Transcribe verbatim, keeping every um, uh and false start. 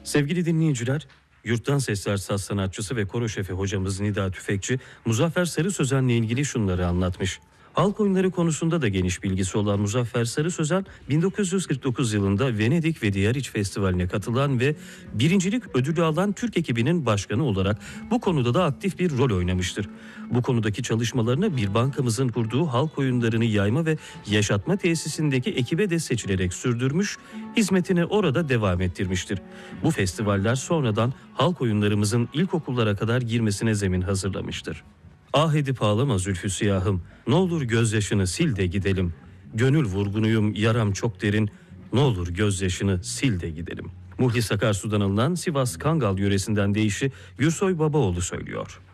Sevgili dinleyiciler, Yurttan Sesler saz sanatçısı ve koro şefi hocamız Nida Tüfekçi, Muzaffer Sarı Sözen'le ilgili şunları anlatmış. Halk oyunları konusunda da geniş bilgisi olan Muzaffer Sarı Sözen, bin dokuz yüz kırk dokuz yılında Venedik ve Diğeriç Festivali'ne katılan ve birincilik ödülü alan Türk ekibinin başkanı olarak bu konuda da aktif bir rol oynamıştır. Bu konudaki çalışmalarını bir bankamızın kurduğu halk oyunlarını yayma ve yaşatma tesisindeki ekibe de seçilerek sürdürmüş, hizmetini orada devam ettirmiştir. Bu festivaller sonradan halk oyunlarımızın ilkokullara kadar girmesine zemin hazırlamıştır. Ah edip ağlama Zülfü Siyahım, ne olur gözyaşını sil de gidelim. Gönül vurgunuyum, yaram çok derin, ne olur gözyaşını sil de gidelim. Muhlis Akarsu'dan alınan Sivas Kangal yöresinden deyişi Gürsoy Babaoğlu söylüyor.